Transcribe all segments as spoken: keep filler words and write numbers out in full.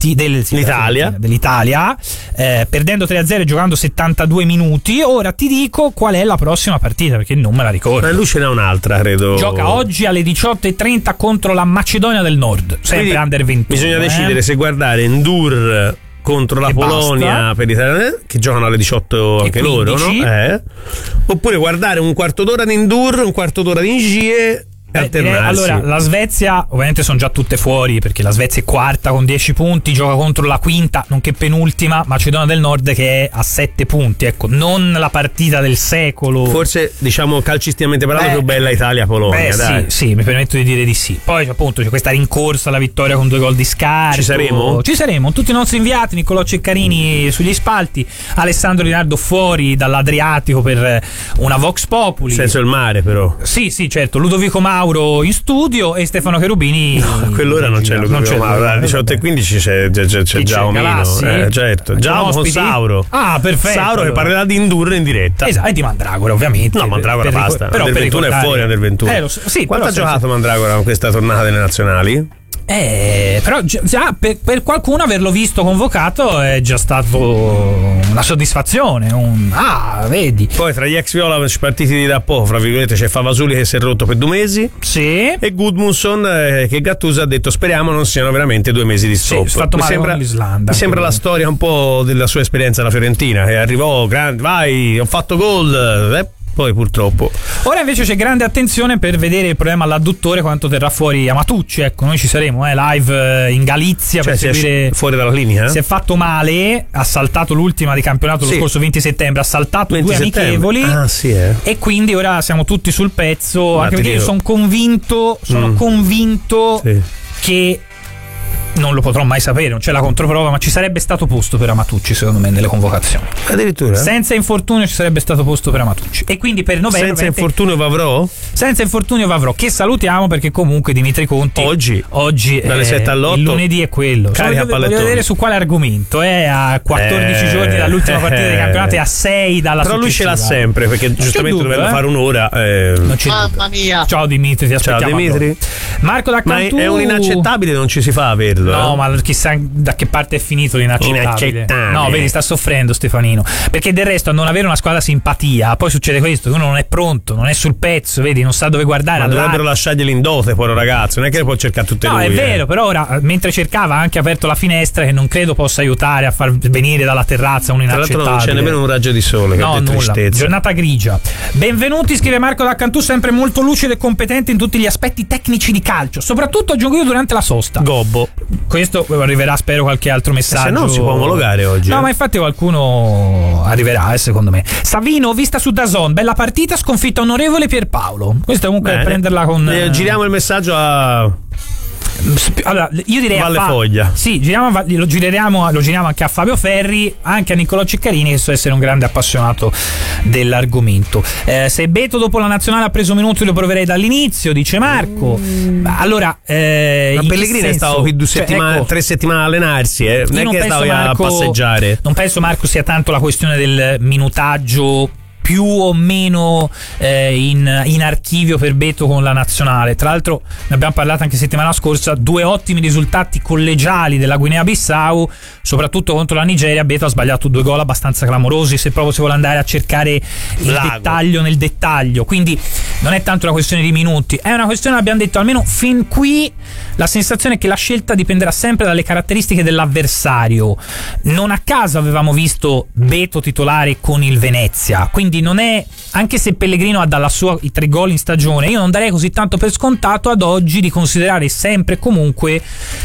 Fiorenti, del, sì, L'Italia. dell'Italia, eh, perdendo tre a zero e giocando settantadue minuti. Ora ti dico qual è la prossima partita, perché non me la ricordo. Ma lui ce n'ha un'altra, credo. Gioca oggi alle diciotto e trenta contro la Macedonia del Nord, sempre Quindi under ventuno. Bisogna eh. decidere se guardare Ndur contro la E Polonia basta. per l'Italia, che giocano alle diciotto E anche loro, quindici. no? Eh. Oppure guardare un quarto d'ora di Ndur, un quarto d'ora di Ngie e Eh, direi- alternarsi. allora, la Svezia ovviamente sono già tutte fuori, perché la Svezia è quarta con dieci punti, gioca contro la quinta, nonché penultima Macedonia del Nord, che è a sette punti. Ecco, non la partita del secolo. Forse, diciamo, calcisticamente parlando, Beh, più bella Italia-Polonia, Beh, dai. sì, sì, mi permetto di dire di sì. Poi appunto c'è questa rincorsa alla vittoria con due gol di scarto. Ci saremo? Ci saremo, tutti i nostri inviati, Niccolò Ceccarini sugli spalti, Alessandro Rinaldo fuori dall'Adriatico per una Vox Populi. Senso il mare, però. Sì, sì, certo, Ludovico Mauro in studio e Stefano Cherubini. A quell'ora non c'è Ludovico Mauro, alle diciotto e quindici c'è, c'è, c'è, c'è Chi c'è? Giaomino. Galassi? Eh, certo, C'è Giacomo con ospiti? Sauro. Ah, perfetto. Sauro che allora. parlerà di Ndur in diretta. Esatto, e di Mandragora ovviamente. No, Mandragora Per- per- basta. però Under per ventuno è ricordare- fuori, Under ventuno. Eh, lo so- sì, Quanto ha però giocato senza- Mandragora con questa tornata delle nazionali? Eh, però gi- già per, per qualcuno averlo visto convocato è già stato una soddisfazione. Un ah, vedi. Poi tra gli ex Viola partiti di da poco, fra virgolette, c'è Favasuli che si è rotto per due mesi. Sì. E Gudmundsson eh, che Gattuso ha detto speriamo non siano veramente due mesi di stop. Sì, fatto mi male sembra, con l'Islanda, mi sembra quello. la storia un po' della sua esperienza alla Fiorentina, che arrivò grande, vai, ho fatto gol, eh, poi purtroppo. Ora invece c'è grande attenzione per vedere il problema all'adduttore, quanto terrà fuori Amatucci. Ecco, noi ci saremo eh, live eh, in Galizia, Cioè per si è seguire. fuori dalla linea? Si è fatto male, ha saltato l'ultima di campionato lo Sì. scorso venti settembre, ha saltato venti due settembre. amichevoli. Ah, sì, eh. E quindi ora siamo tutti sul pezzo. Ma Anche ti perché io dico- sono convinto, sono Mm. convinto Sì. che non lo potrò mai sapere, non c'è la controprova, ma ci sarebbe stato posto per Amatucci, secondo me, nelle convocazioni. Addirittura? Senza infortunio ci sarebbe stato posto per Amatucci. E quindi per novembre. Senza infortunio Vavrò? Senza infortunio Vavrò, che salutiamo perché comunque Dimitri Conti Oggi? oggi Dalle eh, sette all'otto? il lunedì è quello. Carica Voglio, pallettoni. voglio vedere su quale argomento. È a quattordici Eh, giorni dall'ultima partita di campionato e a sei dalla Però lui ce l'ha successiva. sempre, perché giustamente dubbio, doveva eh. fare un'ora. eh. Non c'è Mamma dubbio. mia. Ciao Dimitri, ti Ciao aspettiamo. Dimitri. allora. Marco da Ma è, Cantù. è un inaccettabile, non ci si fa averlo. No, eh. ma chissà da che parte è finito l'inaccettabile. Inaccettabile. No, vedi, sta soffrendo Stefanino. Perché del resto a non avere una squadra simpatia, poi succede questo, che uno non è pronto, non è sul pezzo, vedi, non sa dove guardare. Ma all'ar- dovrebbero lasciargli in dote, poi ragazzo. Non è che le può cercare tutte No, lui. è eh. vero, però ora mentre cercava ha anche aperto la finestra, che non credo possa aiutare a far venire dalla terrazza un Tra inaccettabile. l'altro non c'è nemmeno un raggio di sole, che No, è nulla. tristezza. Giornata grigia. Benvenuti, scrive Marco da Cantù, sempre molto lucido e competente in tutti gli aspetti tecnici di calcio, soprattutto aggiungo io durante la sosta. Gobbo. Questo arriverà, spero, qualche altro messaggio. Se no si può omologare oggi. No, eh. ma infatti qualcuno arriverà, eh, secondo me. Savino, vista su DAZN, bella partita, sconfitta onorevole Pierpaolo. Questo è comunque Bene. prenderla con Eh, giriamo il messaggio a Allora, io direi Valle a Fa- Foglia. Sì, giriamo, a Va- lo giriamo, lo giriamo anche a Fabio Ferri, anche a Niccolò Ceccarini, che so essere un grande appassionato dell'argomento. Eh, se Beto dopo la nazionale ha preso minuti lo proverei dall'inizio, dice Marco. Allora, eh, Ma in che Pellegrini è senso? stato qui due Cioè, settimane, ecco, tre settimane a allenarsi, eh. Non io è non che penso, stavo a Marco, passeggiare. Non penso, Marco, sia tanto la questione del minutaggio più o meno eh, in, in archivio per Beto con la nazionale. Tra l'altro ne abbiamo parlato anche settimana scorsa, due ottimi risultati collegiali della Guinea-Bissau, soprattutto contro la Nigeria. Beto ha sbagliato due gol abbastanza clamorosi, se proprio si vuole andare a cercare il Lago. dettaglio nel dettaglio. Quindi non è tanto una questione di minuti, è una questione, abbiamo detto, almeno fin qui la sensazione è che la scelta dipenderà sempre dalle caratteristiche dell'avversario. Non a caso avevamo visto Beto titolare con il Venezia, quindi non è, anche se Pellegrino ha dalla sua i tre gol in stagione, io non darei così tanto per scontato ad oggi di considerare sempre e comunque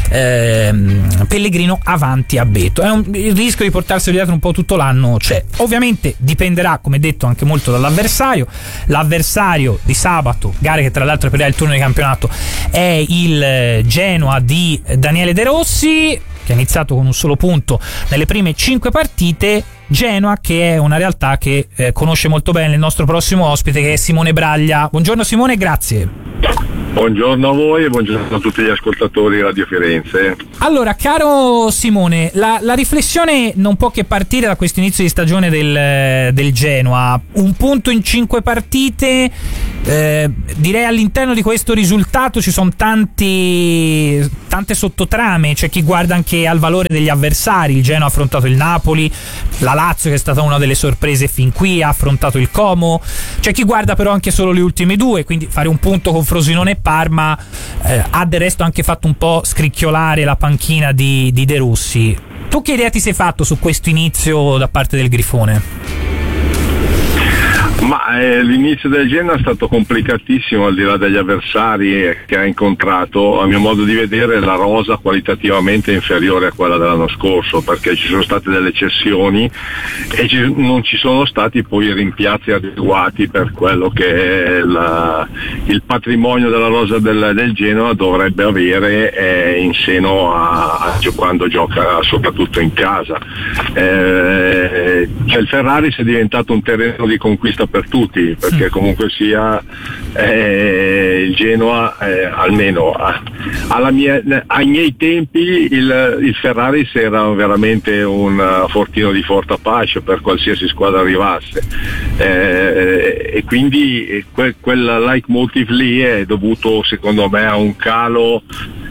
ehm, Pellegrino avanti a Beto. È un, il rischio di portarselo dietro un po' tutto l'anno c'è. Ovviamente dipenderà, come detto, anche molto dall'avversario. L'avversario di sabato, gare che tra l'altro per il turno di campionato, è il Genoa di Daniele De Rossi, che ha iniziato con un solo punto nelle prime cinque partite. Genoa, che è una realtà che eh, conosce molto bene il nostro prossimo ospite, che è Simone Braglia. Buongiorno Simone, grazie. Buongiorno a voi e buongiorno a tutti gli ascoltatori di Radio Firenze. Allora, caro Simone, la, la riflessione non può che partire da questo inizio di stagione del, del Genoa. Un punto in cinque partite, eh, direi all'interno di questo risultato ci sono tanti, tante sottotrame. C'è chi guarda anche al valore degli avversari. Il Genoa ha affrontato il Napoli, la Lazio che è stata una delle sorprese fin qui, ha affrontato il Como. C'è chi guarda però anche solo le ultime due, quindi fare un punto con Frosinone e Parma eh, ha del resto anche fatto un po' scricchiolare la panchina di, di De Rossi. Tu che idea ti sei fatto su questo inizio da parte del Grifone? Ma eh, l'inizio del Genoa è stato complicatissimo, al di là degli avversari che ha incontrato. A mio modo di vedere la rosa qualitativamente è inferiore a quella dell'anno scorso, perché ci sono state delle cessioni e ci, non ci sono stati poi i rimpiazzi adeguati per quello che è la, il patrimonio della rosa del, del Genoa dovrebbe avere eh, in seno a, a quando gioca soprattutto in casa. Eh, cioè il Ferrari è diventato un terreno di conquista per tutti, perché comunque sia eh, il Genoa eh, almeno a, alla mia, ai miei tempi il, il Ferrari era veramente un fortino di forte Apache per qualsiasi squadra arrivasse, eh, e quindi quel, quel leitmotiv lì è dovuto secondo me a un calo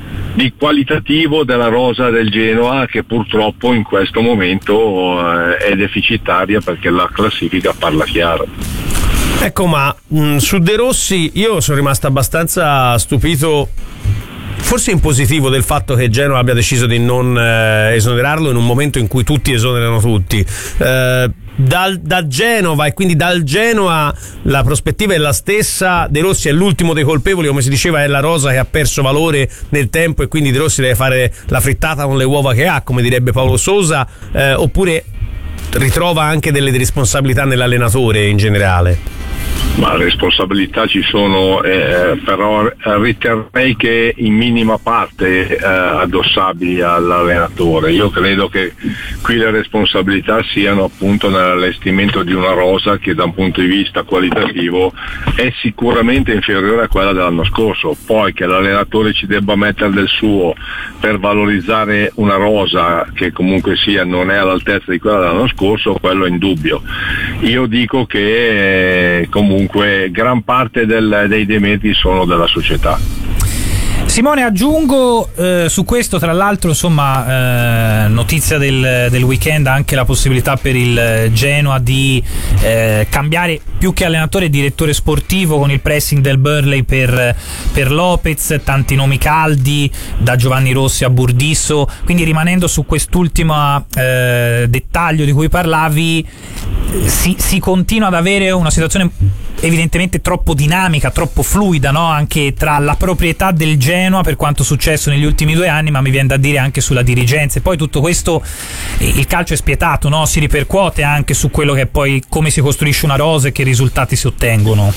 di qualitativo della rosa del Genoa, che purtroppo in questo momento eh, è deficitaria, perché la classifica parla chiaro. Ecco, ma mh, su De Rossi io sono rimasto abbastanza stupito, forse in positivo, del fatto che Genoa abbia deciso di non eh, esonerarlo in un momento in cui tutti esonerano tutti. Eh, Dal, da Genova e quindi dal Genoa la prospettiva è la stessa. De Rossi è l'ultimo dei colpevoli, come si diceva, è la rosa che ha perso valore nel tempo e quindi De Rossi deve fare la frittata con le uova che ha, come direbbe Paolo Sosa, eh, oppure ritrova anche delle responsabilità nell'allenatore in generale? Ma responsabilità ci sono, eh, però riterrei che in minima parte eh, addossabili all'allenatore. Io credo che qui le responsabilità siano appunto nell'allestimento di una rosa che da un punto di vista qualitativo è sicuramente inferiore a quella dell'anno scorso. Poi che l'allenatore ci debba mettere del suo per valorizzare una rosa che comunque sia non è all'altezza di quella dell'anno scorso, quello è indubbio. Io dico che eh, comunque gran parte del, dei demeriti sono della società. Simone, aggiungo eh, su questo, tra l'altro, insomma, eh, notizia del, del weekend, anche la possibilità per il Genoa di eh, cambiare più che allenatore e direttore sportivo con il pressing del Burnley per, per Lopez, tanti nomi caldi, da Giovanni Rossi a Burdisso. Quindi, rimanendo su quest'ultimo eh, dettaglio di cui parlavi, si, si continua ad avere una situazione evidentemente troppo dinamica, troppo fluida, no? Anche tra la proprietà del Genoa, per quanto successo negli ultimi due anni, ma mi viene da dire anche sulla dirigenza. E poi tutto questo, il calcio è spietato, no? Si ripercuote anche su quello che è poi come si costruisce una rosa e che risultati si ottengono.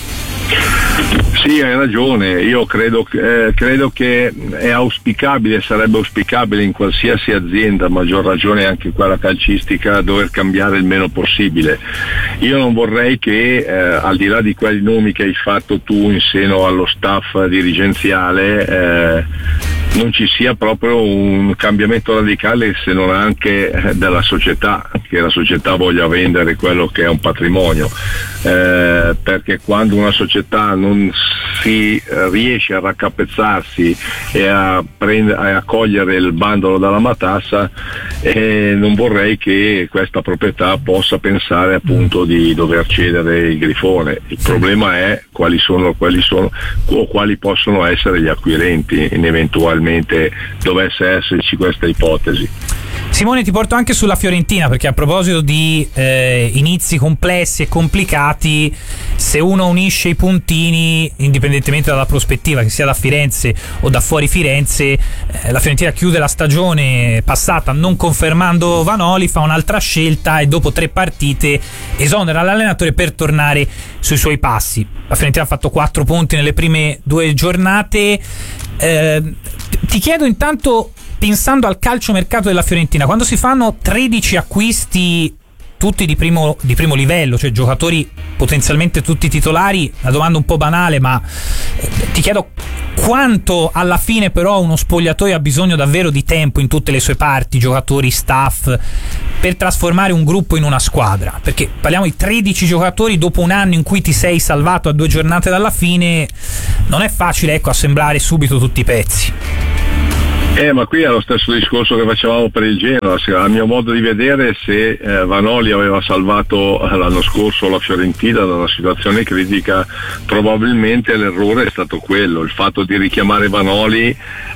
Sì, hai ragione. Io credo, eh, credo che è auspicabile, sarebbe auspicabile in qualsiasi azienda, a maggior ragione anche quella calcistica, dover cambiare il meno possibile. Io non vorrei che eh, al di là di quei nomi che hai fatto tu in seno allo staff dirigenziale eh, non ci sia proprio un cambiamento radicale, se non anche eh, della società, che la società voglia vendere quello che è un patrimonio, eh, perché quando una società non si riesce a raccapezzarsi e a, prend- a cogliere il bandolo dalla matassa, eh, non vorrei che questa proprietà possa pensare appunto di dover cedere il Grifone. Il problema è quali sono, quali sono o quali possono essere gli acquirenti in eventualmente dovesse esserci questa ipotesi. Simone, ti porto anche sulla Fiorentina, perché a proposito di eh, inizi complessi e complicati, se uno unisce i puntini, indipendentemente dalla prospettiva, che sia da Firenze o da fuori Firenze, eh, la Fiorentina chiude la stagione passata non confermando Vanoli, fa un'altra scelta e dopo tre partite esonera l'allenatore per tornare sui suoi passi. La Fiorentina ha fatto quattro punti nelle prime due giornate. Eh, ti chiedo intanto, pensando al calciomercato della Fiorentina, quando si fanno tredici acquisti tutti di primo, di primo livello, cioè giocatori potenzialmente tutti titolari, una domanda un po' banale, ma eh, ti chiedo quanto alla fine però uno spogliatoio ha bisogno davvero di tempo in tutte le sue parti, giocatori, staff, per trasformare un gruppo in una squadra, perché parliamo di tredici giocatori dopo un anno in cui ti sei salvato a due giornate dalla fine, non è facile, ecco, assemblare subito tutti i pezzi. Eh, ma qui è lo stesso discorso che facevamo per il Genoa. A mio modo di vedere, se eh, Vanoli aveva salvato eh, l'anno scorso la Fiorentina da una situazione critica, probabilmente l'errore è stato quello. Il fatto di richiamare Vanoli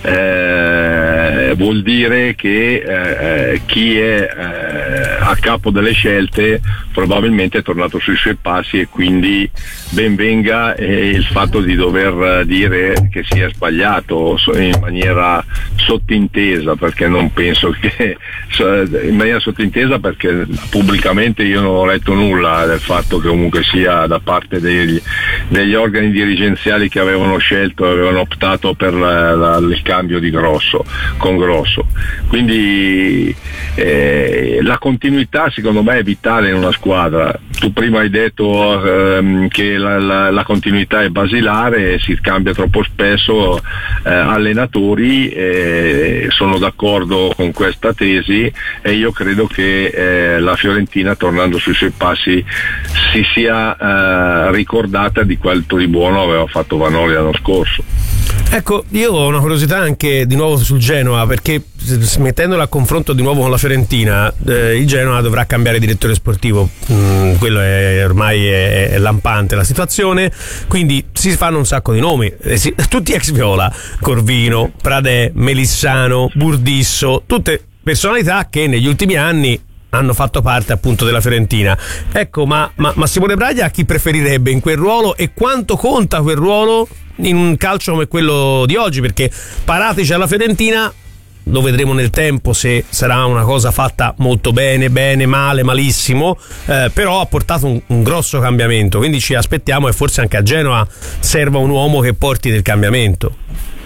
eh, vuol dire che eh, chi è eh, a capo delle scelte probabilmente è tornato sui suoi passi, e quindi ben venga eh, il fatto di dover dire che si è sbagliato in maniera sottintesa, perché non penso che in maniera sottintesa perché pubblicamente io non ho letto nulla del fatto che comunque sia da parte degli, degli organi dirigenziali che avevano scelto, avevano optato per la, la, il cambio di Grosso con Grosso. Quindi eh, la continuità secondo me è vitale in una squadra. Tu prima hai detto ehm, che la, la, la continuità è basilare, si cambia troppo spesso eh, allenatori, eh, sono d'accordo con questa tesi, e io credo che eh, la Fiorentina, tornando sui suoi passi, si sia eh, ricordata di quanto di buono aveva fatto Vanoli l'anno scorso. Ecco, io ho una curiosità anche di nuovo sul Genoa, perché mettendola a confronto di nuovo con la Fiorentina, eh, il Genoa dovrà cambiare direttore sportivo, mm, quello è ormai è, è lampante la situazione, quindi si fanno un sacco di nomi, eh, sì, tutti ex Viola, Corvino, Pradè, Melissano, Burdisso, tutte personalità che negli ultimi anni hanno fatto parte appunto della Fiorentina. Ecco, ma, ma, ma Simone Braglia chi preferirebbe in quel ruolo, e quanto conta quel ruolo in un calcio come quello di oggi? Perché Paratici alla Fiorentina lo vedremo nel tempo se sarà una cosa fatta molto bene, bene, male, malissimo, eh, però ha portato un, un grosso cambiamento, quindi ci aspettiamo che forse anche a Genova serva un uomo che porti del cambiamento.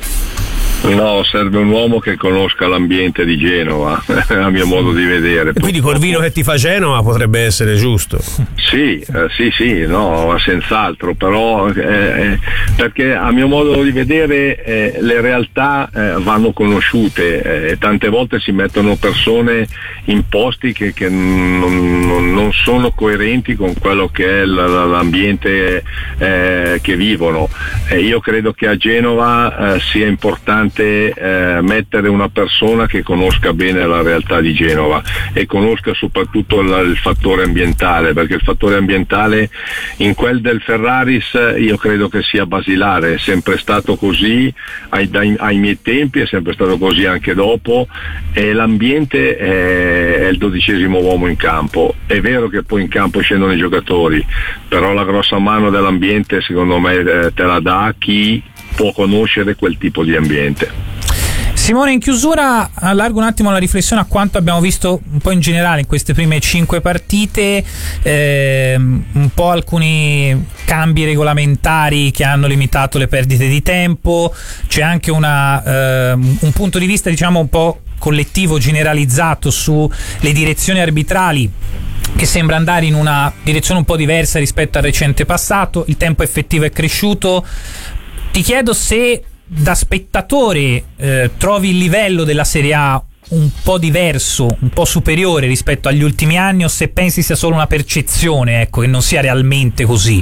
No, serve un uomo che conosca l'ambiente di Genova, a mio modo di vedere. E quindi Corvino che ti fa Genova potrebbe essere giusto. Sì, eh, sì, sì, no, senz'altro, però eh, perché a mio modo di vedere eh, le realtà eh, vanno conosciute, e eh, tante volte si mettono persone in posti che, che non, non sono coerenti con quello che è l'ambiente eh, che vivono. Eh, io credo che a Genova eh, sia importante Eh, mettere una persona che conosca bene la realtà di Genova e conosca soprattutto la, il fattore ambientale, perché il fattore ambientale in quel del Ferraris io credo che sia basilare, è sempre stato così ai, dai, ai miei tempi, è sempre stato così anche dopo, e l'ambiente è, è il dodicesimo uomo in campo. È vero che poi in campo scendono i giocatori, però la grossa mano dell'ambiente secondo me eh, te la dà chi può conoscere quel tipo di ambiente. Simone, in chiusura allargo un attimo la riflessione a quanto abbiamo visto un po' in generale in queste prime cinque partite, eh, un po' alcuni cambi regolamentari che hanno limitato le perdite di tempo, c'è anche una, eh, un punto di vista diciamo un po' collettivo generalizzato sulle direzioni arbitrali che sembra andare in una direzione un po' diversa rispetto al recente passato, il tempo effettivo è cresciuto. Ti chiedo se da spettatore eh, trovi il livello della Serie A un po' diverso, un po' superiore rispetto agli ultimi anni, o se pensi sia solo una percezione, ecco, che non sia realmente così.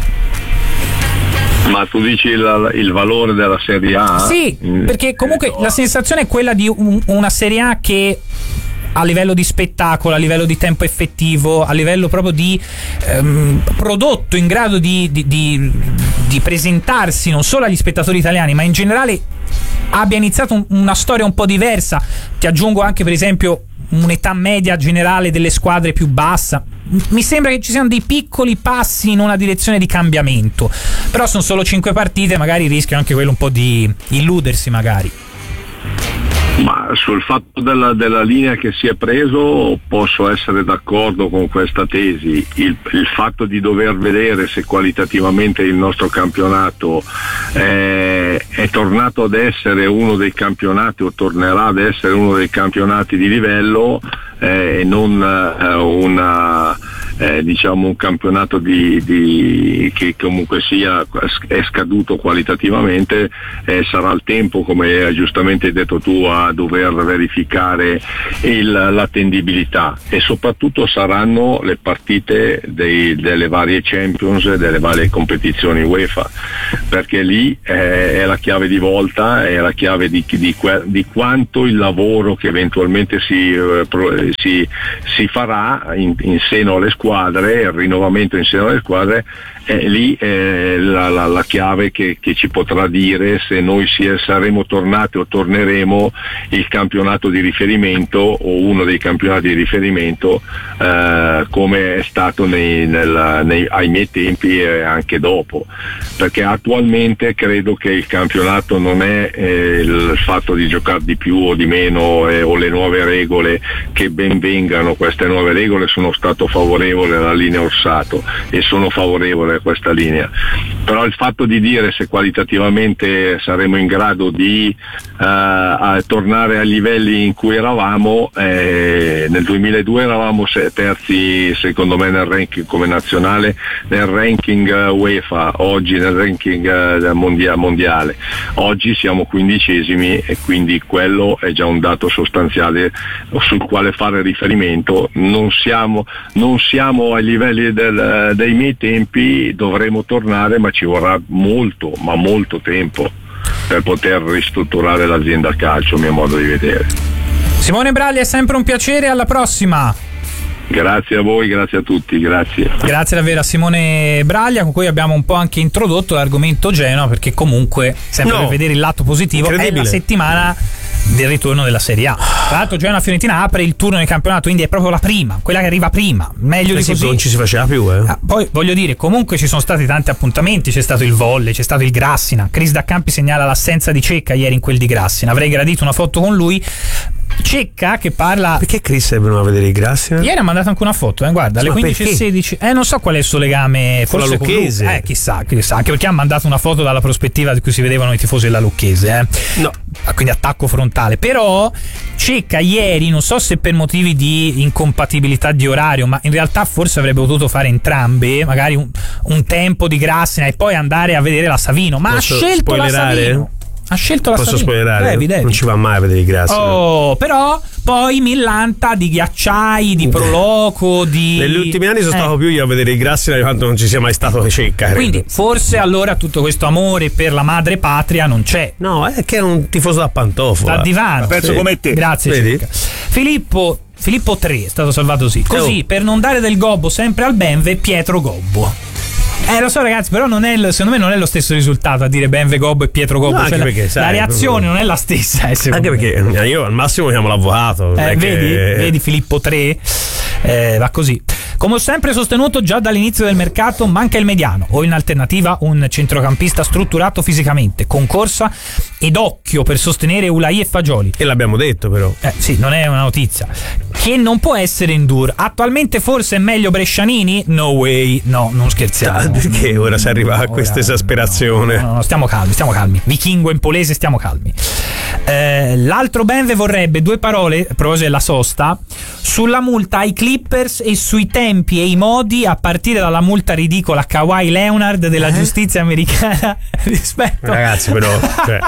Ma tu dici il, il valore della Serie A? Sì, perché comunque la sensazione è quella di un, una Serie A che a livello di spettacolo, a livello di tempo effettivo, a livello proprio di ehm, prodotto in grado di, di, di, di presentarsi non solo agli spettatori italiani ma in generale abbia iniziato un, una storia un po' diversa. Ti aggiungo anche per esempio un'età media generale delle squadre più bassa. Mi sembra che ci siano dei piccoli passi in una direzione di cambiamento, però sono solo cinque partite, magari rischia anche quello un po' di illudersi magari. Ma sul fatto della, della linea che si è preso posso essere d'accordo con questa tesi. Il, il fatto di dover vedere se qualitativamente il nostro campionato è, è tornato ad essere uno dei campionati o tornerà ad essere uno dei campionati di livello e eh, non eh, una eh, diciamo un campionato di, di, che comunque sia è scaduto qualitativamente, eh, sarà il tempo, come giustamente hai detto tu, a dover verificare il, l'attendibilità, e soprattutto saranno le partite dei, delle varie Champions e delle varie competizioni UEFA, perché lì eh, è la chiave di volta, è la chiave di, di, di quanto il lavoro che eventualmente si, eh, pro, si, si farà in, in seno alle squadre, il rinnovamento in seno alle squadre, è lì è la, la, la chiave che, che ci potrà dire se noi si, saremo tornati o torneremo il campionato di riferimento o uno dei campionati di riferimento, eh, come è stato nei, nel, nei, ai miei tempi e anche dopo, perché attualmente credo che il campionato non è eh, il fatto di giocare di più o di meno, eh, o le nuove regole, che ben vengano queste nuove regole. Sono stato favorevole alla linea Orsato e sono favorevole a questa linea, però il fatto di dire se qualitativamente saremo in grado di uh, a tornare ai livelli in cui eravamo, eh, nel duemiladue eravamo terzi secondo me nel ranking come nazionale, nel ranking uh, UEFA, oggi nel ranking uh, mondia- mondiale, oggi siamo quindicesimi, e quindi quello è già un dato sostanziale sul quale fare riferimento. Non siamo, non siamo ai livelli del, dei miei tempi, dovremo tornare, ma ci vorrà molto, ma molto tempo per poter ristrutturare l'azienda calcio, a mio modo di vedere. Simone Braglia, è sempre un piacere, alla prossima. Grazie a voi, grazie a tutti, grazie. Grazie davvero a Simone Braglia, con cui abbiamo un po' anche introdotto l'argomento Genoa, perché comunque, sempre no, per vedere il lato positivo, è la settimana del ritorno della Serie A. Tra l'altro Genoa-Fiorentina apre il turno del campionato, quindi è proprio la prima, quella che arriva prima, meglio eh di così. Non ci si faceva più, eh. Ah, poi voglio dire, comunque ci sono stati tanti appuntamenti, c'è stato il volley, c'è stato il Grassina. Chris Daccampi segnala l'assenza di Cecca ieri in quel di Grassina, avrei gradito una foto con lui. Cecca che parla. Perché Chris è venuto a vedere i Grassina? Ieri ha mandato anche una foto, eh, guarda, alle quindici e sedici. Eh, non so qual è il suo legame, forse con la Lucchese. Con eh, chissà, chissà, anche perché ha mandato una foto dalla prospettiva di cui si vedevano i tifosi della Lucchese, eh. No. Quindi attacco frontale. Però Cecca ieri, non so se per motivi di incompatibilità di orario, ma in realtà forse avrebbe potuto fare entrambe, magari un, un tempo di Grassina e poi andare a vedere la Savino, ma Posso ha scelto spoilerare? la Savino. Ha scelto la Posso Savino. spoilerare? Devi, devi. Non ci va mai a vedere i Grassina. Oh, però poi millanta di ghiacciai, di Proloco, di... Negli ultimi anni sono eh. stato più io a vedere i Grassina di quanto non ci sia mai stato Cecca. Quindi forse allora tutto questo amore per la madre patria non c'è. No, è che è un tifoso da pantofola. Da divano. Penso sì. come te. Grazie, Vedi? Cecca. Filippo Filippo tre è stato salvato così. Così, per non dare del gobbo sempre al Benve, Pietro Gobbo. Eh, lo so ragazzi, però non è, secondo me non è lo stesso risultato a dire Benve Gobbo e Pietro Gobbo, no, cioè perché, la, sai, la reazione proprio... non è la stessa, eh, anche me. perché io al massimo chiamo l'avvocato, eh, vedi, che... vedi Filippo tre, eh, va così. Come ho sempre sostenuto già dall'inizio del mercato, manca il mediano o in alternativa un centrocampista strutturato fisicamente, con corsa ed occhio per sostenere Ulai e Fagioli. E l'abbiamo detto però. Eh, sì, non è una notizia. Che non può essere Endur. Attualmente forse è meglio Brescianini? No way, no, non scherziamo. Ah, perché ora si arriva a questa esasperazione? No, no, no, stiamo calmi, stiamo calmi. Vichingo empolese, stiamo calmi. Eh, l'altro Benve vorrebbe due parole, a proposito della sosta, sulla multa ai Clippers e sui tempi e i modi, a partire dalla multa ridicola a Kawhi Leonard della eh? giustizia americana rispetto ragazzi però cioè,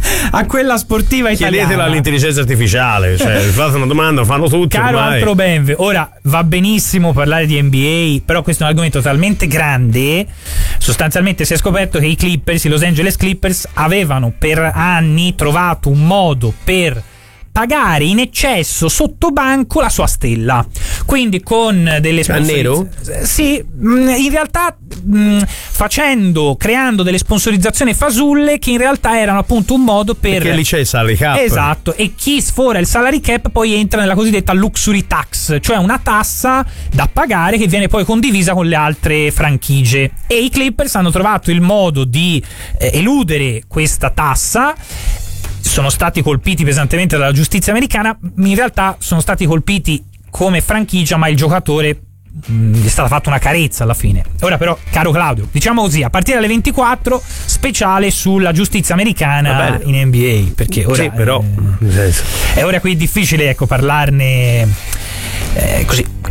a quella sportiva italiana. Chiedetela all'intelligenza artificiale, cioè fate una domanda, fanno tutti. Caro ormai. Altro Benve, ora va benissimo parlare di N B A, però questo è un argomento talmente grande. Sostanzialmente si è scoperto che i Clippers, i Los Angeles Clippers, avevano per anni trovato un modo per pagare in eccesso sotto banco la sua stella, quindi con delle sponsorizzazioni. Nero? Sì, in realtà mh, facendo, creando delle sponsorizzazioni fasulle che in realtà erano appunto un modo per... Perché lì c'è il salary cap. Esatto, e chi sfora il salary cap poi entra nella cosiddetta luxury tax, cioè una tassa da pagare che viene poi condivisa con le altre franchigie, e i Clippers hanno trovato il modo di eh, eludere questa tassa. Sono stati colpiti pesantemente dalla giustizia americana, in realtà sono stati colpiti come franchigia, ma il giocatore mh, gli è stata fatta una carezza alla fine. Ora però, caro Claudio, diciamo così, a partire dalle ventiquattro speciale sulla giustizia americana in N B A, perché ora sì, però è, è ora qui difficile, ecco, parlarne eh, così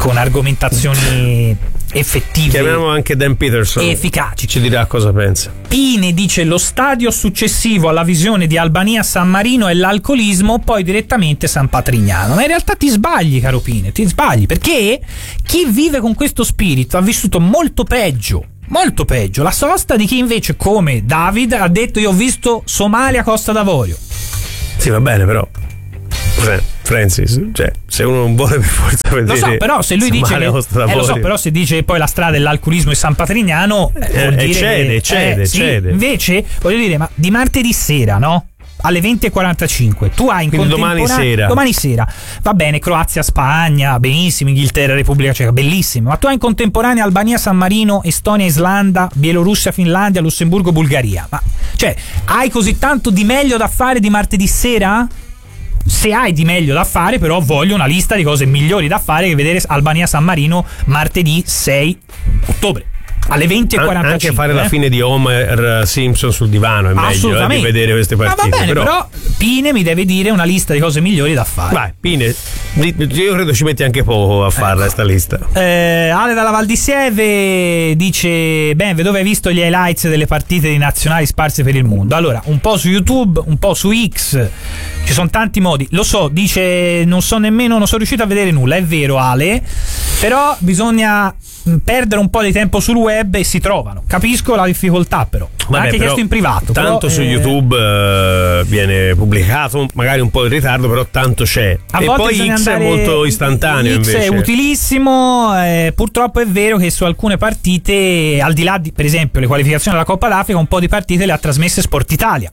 con argomentazioni effettive. Chiamiamo anche Dan Peterson, efficaci. Ci dirà cosa pensa. Pine dice: lo stadio successivo alla visione di Albania-San Marino è l'alcolismo, poi direttamente San Patrignano. Ma in realtà ti sbagli, caro Pine, ti sbagli, perché chi vive con questo spirito ha vissuto molto peggio. Molto peggio la sosta di chi invece, come David, ha detto: io ho visto Somalia, Costa d'Avorio. Sì, va bene, però Francis, cioè, se uno non vuole per forza vedere, lo so, però se lui dice che, eh, lo so, però se dice che poi la strada è l'alcolismo e San Patrignano, eh, vuol eh, dire cede, che, cede, eh, sì, cede. Invece, voglio dire, ma di martedì sera, no? Alle venti e quarantacinque tu hai in Quindi domani sera domani sera va bene, Croazia Spagna, benissimo, Inghilterra Repubblica Ceca, bellissimo, ma tu hai in contemporanea Albania San Marino, Estonia Islanda, Bielorussia Finlandia, Lussemburgo Bulgaria. Ma cioè, hai così tanto di meglio da fare di martedì sera? Se hai di meglio da fare, però voglio una lista di cose migliori da fare che vedere Albania San Marino martedì sei ottobre alle venti e quarantacinque. Anche fare eh? la fine di Homer Simpson sul divano è meglio eh, di vedere queste partite. Ma va bene, però... però Pine mi deve dire una lista di cose migliori da fare. Vai, Pine, io credo ci metti anche poco a farla sta lista. eh, Ale dalla Val di Sieve dice: Benve, dove hai visto gli highlights delle partite di nazionali sparse per il mondo? Allora, un po' su YouTube, un po' su X, ci sono tanti modi, lo so. Dice: non so nemmeno, non sono riuscito a vedere nulla. È vero, Ale, però bisogna perdere un po' di tempo sul web e si trovano. Capisco la difficoltà, però l'ho anche chiesto in privato. Tanto però, su eh... YouTube eh, viene pubblicato, magari un po' in ritardo, però tanto c'è. A e poi X andare... è molto istantaneo. X invece è utilissimo. Eh, purtroppo è vero che su alcune partite, al di là di, per esempio, le qualificazioni alla Coppa d'Africa, un po' di partite le ha trasmesse Sport Italia.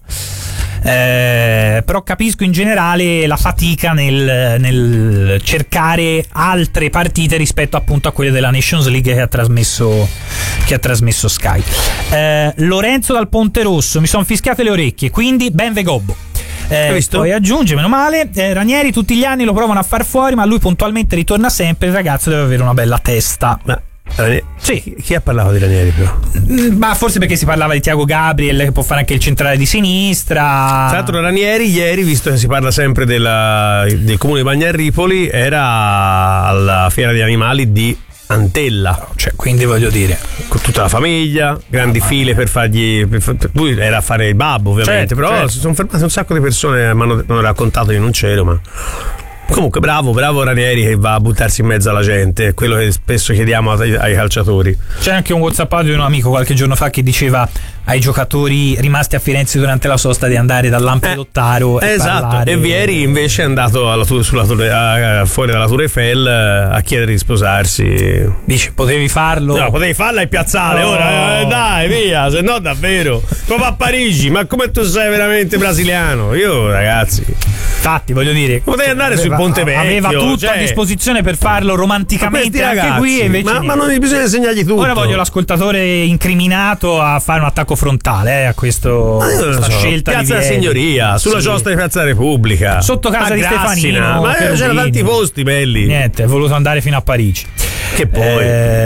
Eh, però capisco in generale la fatica nel, nel cercare altre partite rispetto appunto a quelle della Nations League che ha trasmesso che ha trasmesso Sky. eh, Lorenzo dal Ponte Rosso: mi sono fischiate le orecchie, quindi ben ve gobbo. Eh, poi aggiunge: meno male, eh, Ranieri tutti gli anni lo provano a far fuori, ma lui puntualmente ritorna sempre. Il ragazzo deve avere una bella testa. Ma Ranieri, sì. Chi ha parlato di Ranieri però? Ma forse perché si parlava di Thiago Gabriel, che può fare anche il centrale di sinistra. Tra l'altro Ranieri ieri, visto che si parla sempre della, del comune di Bagnarripoli, era alla fiera degli animali di Antella, cioè, quindi voglio dire, con tutta la famiglia, grandi file per fargli per, per, lui era a fare il babbo ovviamente, certo, però certo. Si sono fermate un sacco di persone, mi hanno raccontato che non c'ero, ma comunque bravo, bravo Ranieri che va a buttarsi in mezzo alla gente, quello che spesso chiediamo ai, ai calciatori. C'è anche un WhatsApp di un amico qualche giorno fa che diceva ai giocatori rimasti a Firenze durante la sosta di andare dall'Ampedottaro eh, e esatto, parlare. E Vieri invece è andato alla, sulla, a, fuori dalla Tour Eiffel a chiedere di sposarsi. Dici, potevi farlo? No, potevi farla in piazzale, no. Ora eh, dai via, se no davvero come a Parigi, ma come tu sei veramente brasiliano? Io ragazzi, infatti voglio dire, potevi andare aveva, sul Ponte Vecchio, aveva tutto cioè, a disposizione per farlo romanticamente anche ragazzi, qui e invece ma, ma non bisogna insegnargli tutto. Ora voglio l'ascoltatore incriminato a fare un attacco frontale eh, a questo questa so. scelta Piazza di della Signoria, sulla sì. giostra di Piazza Repubblica, sotto casa di Stefanino, ma c'erano tanti posti belli. Niente, è voluto andare fino a Parigi. Che poi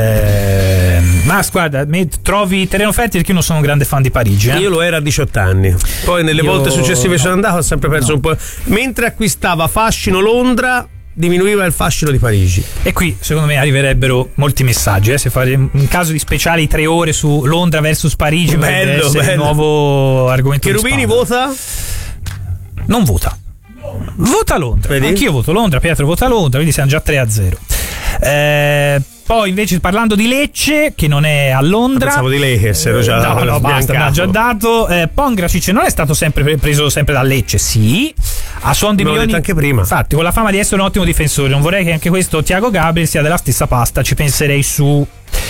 eh, ma guarda, trovi terreno fertile perché io non sono un grande fan di Parigi eh? Io lo ero a diciotto anni, poi nelle io... volte successive no. sono andato, ho sempre perso no. un po'. Mentre acquistava fascino Londra, diminuiva il fascino di Parigi. E qui secondo me arriverebbero molti messaggi eh? Se fare in caso di speciali tre ore su Londra versus Parigi, bello, bello. Il nuovo argomento. Cherubini vota? Non vota. Vota Londra. Vedi? Anch'io voto Londra, Pietro vota Londra, quindi siamo già tre a zero. Eh, poi invece parlando di Lecce, che non è a Londra, pensavo di lei che se lo già no no basta, mi ha già dato. eh, Pongracic non è stato sempre preso sempre da Lecce, sì, a suon di milioni anche prima, infatti, con la fama di essere un ottimo difensore. Non vorrei che anche questo Thiago Gabriel sia della stessa pasta, ci penserei su.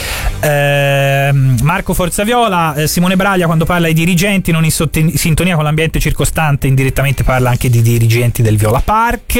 Eh, Marco Forzaviola, eh, Simone Braglia quando parla ai dirigenti non in sotten- sintonia con l'ambiente circostante, indirettamente parla anche di dirigenti del Viola Park.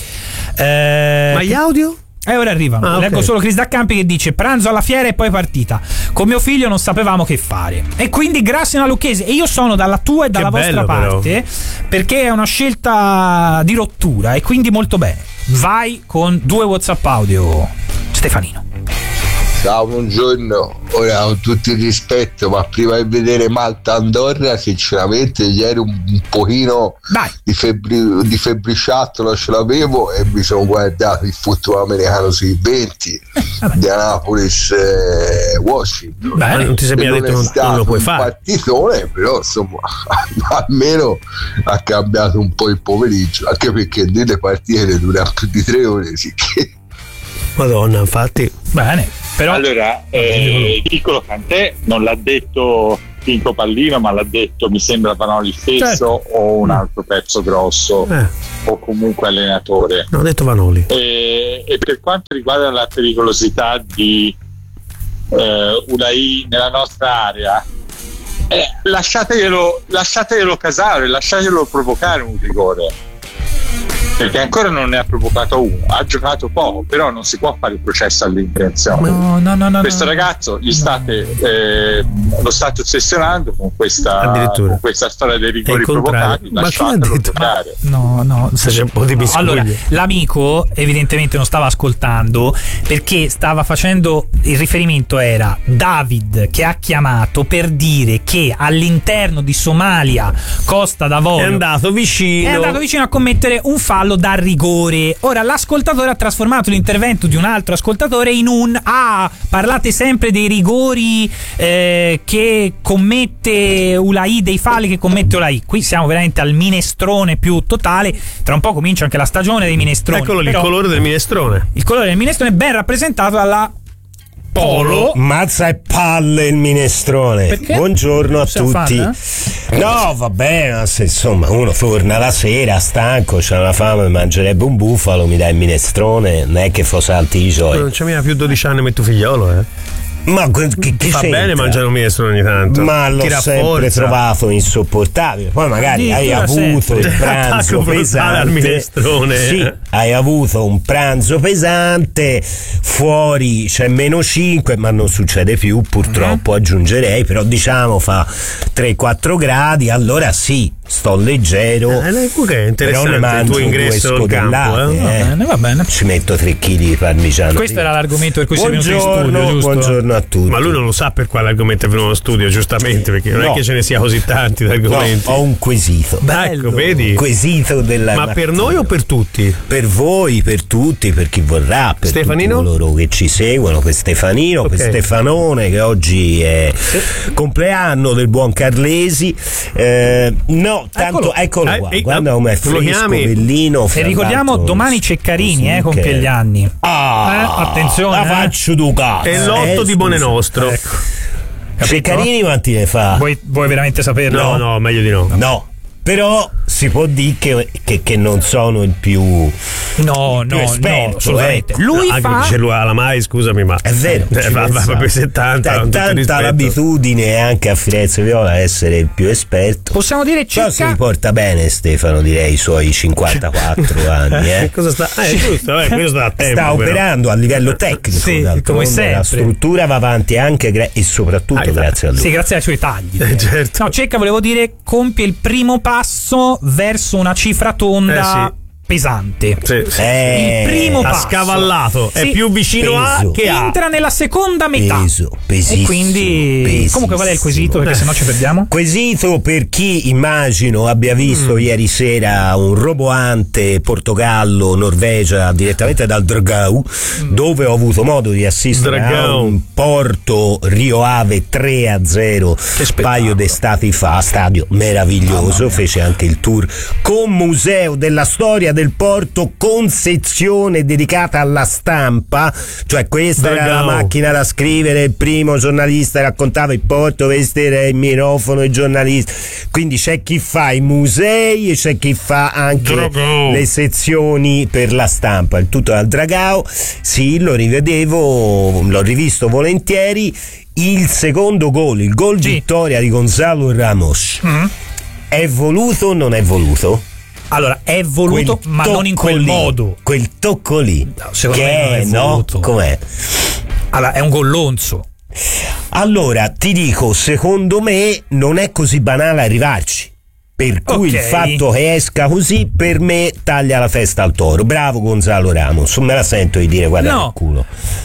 Eh, ma gli audio? E eh, ora arrivano. Ah, okay. Leggo solo Chris Daccampi che dice: pranzo alla fiera e poi partita. Con mio figlio non sapevamo che fare. E quindi grazie alla Lucchese. E io sono dalla tua e dalla che vostra bello, parte però. Perché è una scelta di rottura e quindi molto bene. Vai con due WhatsApp audio, Stefanino. Ciao, buongiorno. Ora, con tutto il rispetto, ma prima di vedere Malta-Andorra, sinceramente, ieri un, un pochino di, febbri, di febbriciattolo ce l'avevo e mi sono guardato il football americano sui venti di Annapolis eh, Washington. Beh, non ti sei mica detto non, non lo puoi fare. Un partitone, però insomma, almeno ha cambiato un po' il pomeriggio, anche perché delle partite durano più di tre ore, sì che... Madonna, infatti. Bene, però allora eh, il piccolo Cantè non l'ha detto Pinco Pallino, ma l'ha detto, mi sembra, Vanoli stesso, certo. O un altro pezzo grosso eh. o comunque allenatore. No, ho detto Vanoli. E, e per quanto riguarda la pericolosità di eh, Unai nella nostra area, eh, lasciateglielo, lasciateglielo casare, lasciateglielo provocare un rigore, perché ancora non ne ha provocato uno, ha giocato poco, però non si può fare il processo all'intenzione. No, no, no, no, questo no, ragazzo gli no. state eh, lo state ossessionando con questa, con questa storia dei rigori provocati. Lasciatelo giocare. No, no, c'è un po' di biscuglie. Allora, l'amico evidentemente non stava ascoltando, perché stava facendo il riferimento, era David che ha chiamato per dire che all'interno di Somalia, Costa d'Avorio, è andato vicino è andato vicino a commettere un fallo da rigore. Ora l'ascoltatore ha trasformato l'intervento di un altro ascoltatore in un ah, parlate sempre dei rigori eh, che commette Ulai, dei falli che commette Ulai. Qui siamo veramente al minestrone più totale. Tra un po' comincia anche la stagione dei minestroni. Eccolo lì, il colore del minestrone. Il colore del minestrone è ben rappresentato dalla Polo. Mazza e palle il minestrone. Perché? Buongiorno a Siamo tutti. fan, eh? No, vabbè, ma se insomma uno torna la sera stanco, c'ha la fame, mangerebbe un bufalo, mi dai il minestrone, non è che fa salti i suoi. Non c'è mica più dodici anni e tu figliolo, eh? Ma che, che fa c'entra? Bene mangiare un minestrone ogni tanto. Ma l'ho sempre trovato insopportabile. Poi magari hai avuto il pranzo pesante al minestrone. Sì, hai avuto un pranzo pesante, fuori c'è meno cinque, ma non succede più purtroppo, mm-hmm. aggiungerei, però diciamo fa tre quattro gradi, allora sì, sto leggero, eh, che però ne mangio il tuo ingresso due scodellate, campo, eh. Va bene, va bene. Ci metto tre chili di parmigiano. Questo era l'argomento per cui sei venuto in studio, giusto? Buongiorno a tutti. Ma lui non lo sa per quale argomento è venuto in studio, giustamente, perché non no. è che ce ne sia così tanti di argomenti. No, ho un quesito. Bello. Ecco, vedi? Un quesito della Ma mattina. Per noi o per tutti? Per voi, per tutti, per chi vorrà, per Stefanino? tutti coloro che ci seguono, per Stefanino, okay. per Stefanone, che oggi è compleanno del buon Carlesi. Eh, no, tanto eccolo, eccolo qua. Eh, guarda come è fresco, bellino. E ricordiamo domani Ceccarini, eh, compie gli anni. Ah, eh, attenzione, la eh. faccio du cazzo. È l'otto eh, di Buone Nostro. Ecco. Ceccarini quanti ne fa? Vuoi, vuoi veramente saperlo? No, no, meglio di no. No. Però si può dire che, che, che non sono il più no il più no esperto, no assolutamente. Eh. Lui no, fa ce l'ha la mai, scusami, ma è vero, eh, va, va proprio settanta, T- tanta l'abitudine anche a Firenze Viola essere il più esperto. Possiamo dire Però si riporta bene Stefano, direi i suoi cinquantaquattro anni, eh. Cosa sta? Eh, giusto, eh, questo sta a tempo, sta operando però. a livello tecnico, sì, come sempre. La struttura va avanti anche gra- e soprattutto ah, grazie a lui. Sì, grazie ai suoi tagli. Eh, certo. No, Cecca, volevo dire, compie il primo passo verso una cifra tonda eh, sì. pesante. Sì, sì. Eh, il primo ha passo scavallato, sì. è più vicino peso. a che entra a. nella seconda metà. Peso, pesissimo, e quindi pesissimo. Comunque qual è il quesito? Perché eh. sennò ci perdiamo. Quesito per chi immagino abbia visto mm. ieri sera un roboante Portogallo Norvegia direttamente dal Dragao, mm. dove ho avuto modo di assistere Dragao. a un Porto Rio Ave tre a zero un paio d'estati fa, stadio meraviglioso, oh, fece anche il tour con museo della storia del Porto con sezione dedicata alla stampa, cioè questa Dragao. era la macchina da scrivere, il primo giornalista raccontava il Porto, questo era il microfono, il giornalista, quindi c'è chi fa i musei e c'è chi fa anche Dragao. le sezioni per la stampa, il tutto al Dragao. Sì, lo rivedevo, l'ho rivisto volentieri. Il secondo gol, il gol sì. vittoria di Gonzalo Ramos, mm. è voluto o non è voluto? Allora, è voluto, quel ma non in quel lì, modo. Quel tocco lì, no, secondo che me non è no? voluto. Com'è? Allora, è un gollonzo. Allora, ti dico, secondo me non è così banale arrivarci. Per cui okay. il fatto che esca così, per me, taglia la testa al toro. Bravo Gonzalo Ramos, non me la sento di dire guarda no. il culo.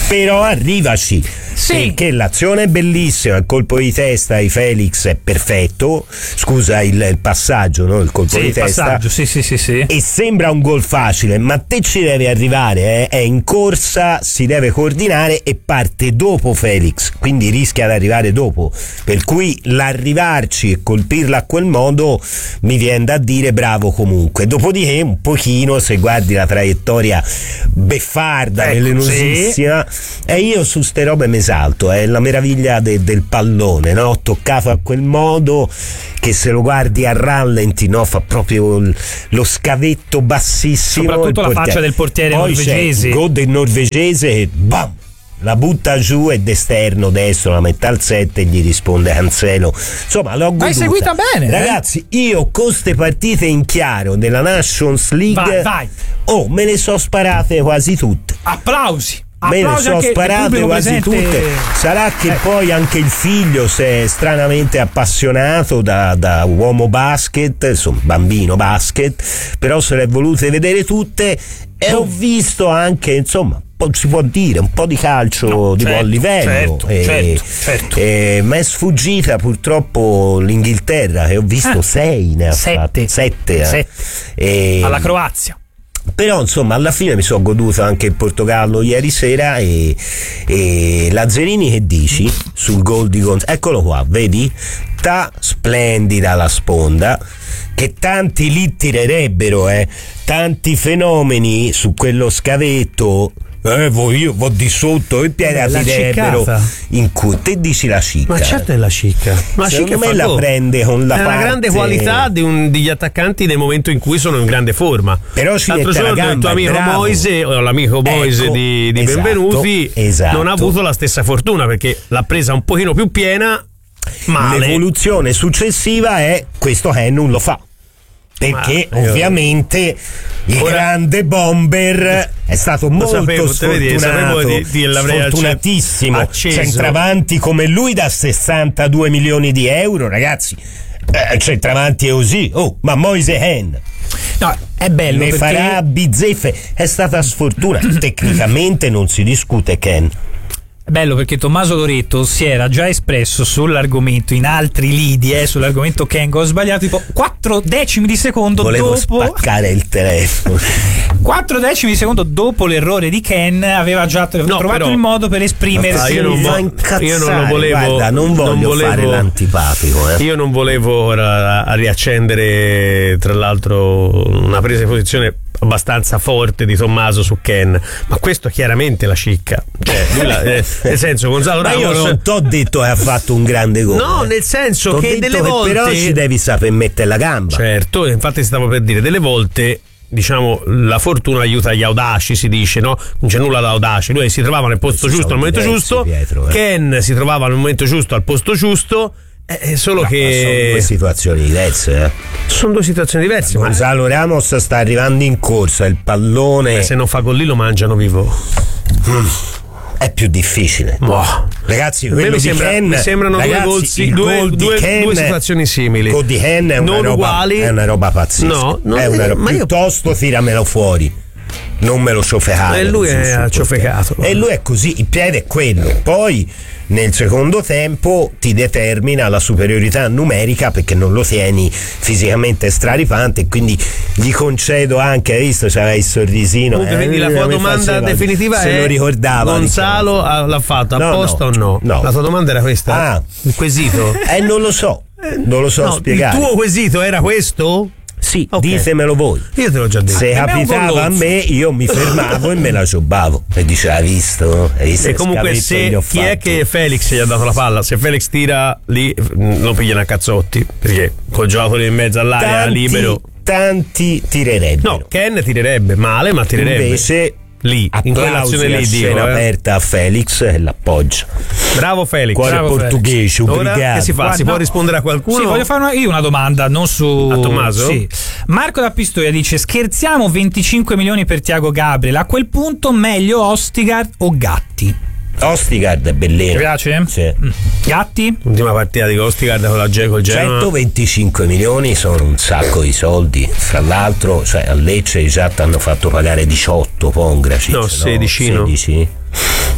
però arrivaci. Sì. Perché l'azione è bellissima, il colpo di testa di Felix è perfetto, scusa il, il passaggio, no? Il colpo sì, di il testa passaggio, sì, sì, sì, sì. E sembra un gol facile, ma te ci devi arrivare, eh? È in corsa, si deve coordinare e parte dopo Felix, quindi rischia di arrivare dopo, per cui l'arrivarci e colpirla a quel modo mi viene da dire bravo comunque. Dopodiché un pochino, se guardi la traiettoria beffarda, ecco, velenosissima, sì. E io su ste robe mi salto, è la meraviglia de, del pallone, no? Toccato a quel modo che se lo guardi a rallenti, no? Fa proprio il, lo scavetto bassissimo, soprattutto la faccia del portiere poi norvegese, c'è il gol del norvegese e bam, la butta giù e d'esterno destro la mette al sette e gli risponde Cancelo. Insomma, l'ho goduta. Hai seguita bene, ragazzi, eh? Io con ste partite in chiaro della Nations League, vai, vai. Oh, me le so sparate quasi tutte. Applausi. Me ne sono sparate quasi tutte. Sarà che eh. poi anche il figlio si è stranamente appassionato da, da uomo basket, insomma bambino basket, però se le è volute vedere tutte e ho visto anche, insomma, si può dire un po' di calcio no, di certo, buon livello, certo, e, certo, certo. E, ma è sfuggita purtroppo l'Inghilterra, che ho visto ah, sei ne ha sette, fatte sette, sette. Eh. Alla Croazia. Però insomma alla fine mi sono goduto anche il Portogallo ieri sera e, e Lazzarini, che dici sul gol di Gonzalo? Eccolo qua, vedi? Ta splendida la sponda, che tanti lì tirerebbero, eh tanti fenomeni su quello scavetto. Eh, io vo di sotto e piede la tirerebbero in cui te dici la cicca. Ma certo è la cicca. Ma secondo cicca me la prende con la è parte... una grande qualità di un, degli attaccanti nel momento in cui sono in grande forma. Però ci l'altro mette la giorno gamba, il tuo amico bravo. Moise o l'amico Moise ecco, di, di esatto, Benvenuti esatto. non ha avuto la stessa fortuna, perché l'ha presa un pochino più piena. Male. L'evoluzione successiva è questo che non lo fa, perché Ma, io... ovviamente il Ora, grande bomber è stato molto sapevo, sfortunato, vedi, di, di sfortunatissimo, acceso. Centravanti come lui da sessantadue milioni di euro, ragazzi, eh, centravanti è così, oh, ma Moise Hen no, è bello ne perché... farà bizzeffe, è stata sfortuna. Tecnicamente non si discute, Ken. Bello perché Tommaso Loretto si era già espresso sull'argomento in altri lidi, eh, sull'argomento Ken, ho sbagliato tipo quattro decimi di secondo volevo dopo spaccare il telefono. quattro decimi di secondo dopo l'errore di Ken aveva già no, trovato però, il modo per esprimersi. Io non, vo- io non lo volevo, guarda, non voglio non volevo, fare l'antipatico, eh. Io non volevo ora a riaccendere tra l'altro una presa di posizione abbastanza forte di Tommaso su Ken, ma questo chiaramente la cicca, cioè, lui la, eh, nel senso Gonzalo Ramos, ma io non t'ho detto che ha fatto un grande gol, no, eh. nel senso t'ho che detto delle che volte però ci devi sapere mettere la gamba, certo, infatti stavo per dire delle volte, diciamo, la fortuna aiuta gli audaci, si dice, no? Non c'è nulla da audaci. Lui si trovava nel posto giusto al momento diversi, giusto, Pietro, eh. Ken si trovava al momento giusto al posto giusto. È solo no, che sono due situazioni diverse, eh. Sono due situazioni diverse. Gonzalo ma... Ramos sta arrivando in corsa, il pallone, eh, se non fa gol lì lo mangiano vivo. Mm. È più difficile. Wow. Ragazzi, quello mi, sembra, Ken, mi sembrano ragazzi, due, golzi, due, gol due, Ken, due situazioni simili. Il gol di Ken è una, non roba, uguali. È una roba pazzesca. No, non è una roba, ma piuttosto io... tiramelo fuori. Non me lo ciofecare. E lui è ciofecato. E lui è così, il piede è quello. Poi nel secondo tempo ti determina la superiorità numerica perché non lo tieni fisicamente straripante, quindi gli concedo anche, hai visto, c'aveva il sorrisino. Comunque, eh, quindi la tua domanda faceva, definitiva se è lo ricordava, Gonzalo diciamo. l'ha fatto no, apposta no, o no? no? La tua domanda era questa? Ah, il quesito? Eh, non lo so, non lo so no, spiegare. Il tuo quesito era questo? Sì, okay. Ditemelo voi. Io te l'ho già detto. Se capitava a me, io mi fermavo e me la giobavo e diceva, hai visto? Hai visto e comunque se chi fatto? È che Felix gli ha dato la palla? Se Felix tira lì lo pigliano a cazzotti, perché col giocatore in mezzo all'area tanti, libero tanti tirerebbero. No, Ken tirerebbe male, ma tirerebbe. Invece lì, in quell'azione lì, dico, eh. aperta a Felix e l'appoggia. Bravo Felix. Cuore Bravo portoghese, Felix. obbligato. Ora che si fa? Guarda, si può rispondere a qualcuno? Sì, voglio fare una, io una domanda, non su a Tommaso? Sì. Marco da Pistoia dice: scherziamo, venticinque milioni per Thiago Gabriel, a quel punto meglio Ostigard o Gatti? Ostigard è bellino. Ti piace? Sì. Mm. Gatti? L'ultima partita di Ostigard con la Genoa. centoventicinque milioni sono un sacco di soldi. Fra l'altro, cioè, a Lecce già ti hanno fatto pagare diciotto Pongracic. No, sedici. sedici?